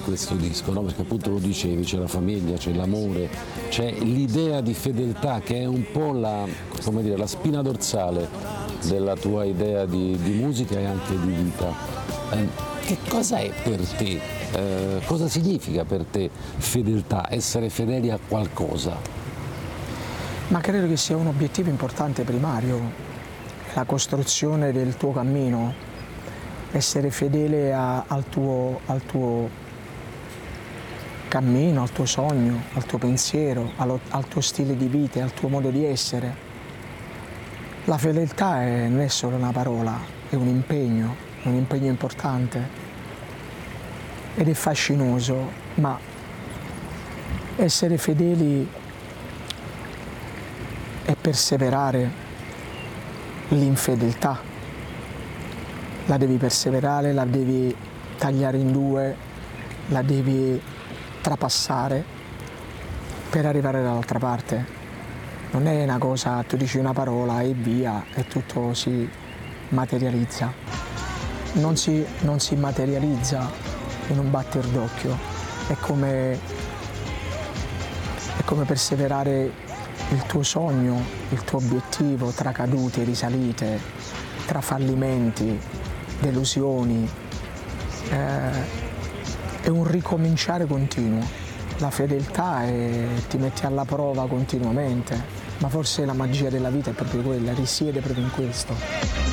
questo disco, no? Perché appunto lo dicevi, c'è la famiglia, c'è l'amore, c'è l'idea di fedeltà che è un po' la, come dire, la spina dorsale della tua idea di musica e anche di vita. Che cosa è per te? Cosa significa per te fedeltà, essere fedeli a qualcosa? Ma credo che sia un obiettivo importante primario, la costruzione del tuo cammino, essere fedele al tuo cammino, al tuo sogno, al tuo pensiero, al tuo stile di vita, al tuo modo di essere. La fedeltà non è solo una parola, è un impegno importante ed è fascinoso, ma essere fedeli e perseverare l'infedeltà. La devi perseverare, la devi tagliare in due, la devi trapassare per arrivare dall'altra parte. Non è una cosa, tu dici una parola e via e tutto si materializza. Non si materializza in un batter d'occhio. È come perseverare il tuo sogno, il tuo obiettivo tra cadute, risalite, tra fallimenti, delusioni. È un ricominciare continuo. La fedeltà ti metti alla prova continuamente, ma forse la magia della vita è proprio quella, risiede proprio in questo.